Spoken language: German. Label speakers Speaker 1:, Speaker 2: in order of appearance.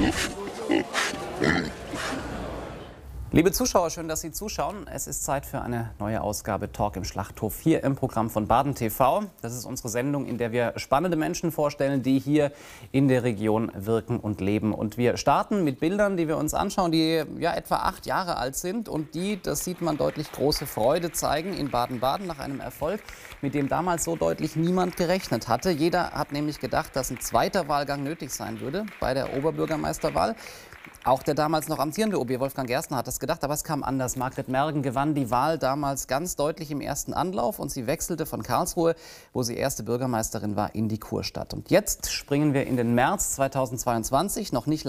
Speaker 1: Liebe Zuschauer, schön, dass Sie zuschauen. Es ist Zeit für eine neue Ausgabe Talk im Schlachthof hier im Programm von Baden TV. Das ist unsere Sendung, in der wir spannende Menschen vorstellen, die hier in der Region wirken und leben. Und wir starten mit Bildern, die wir uns anschauen, die ja etwa 8 Jahre alt sind und die, das sieht man deutlich, große Freude zeigen in Baden-Baden nach einem Erfolg, mit dem damals so deutlich niemand gerechnet hatte. Jeder hat nämlich gedacht, dass ein zweiter Wahlgang nötig sein würde bei der Oberbürgermeisterwahl. Auch der damals noch amtierende OB Wolfgang Gerstner hat das gedacht, aber es kam anders. Margret Mergen gewann die Wahl damals ganz deutlich im ersten Anlauf und sie wechselte von Karlsruhe, wo sie erste Bürgermeisterin war, in die Kurstadt. Und jetzt springen wir in den März 2022, noch nicht lange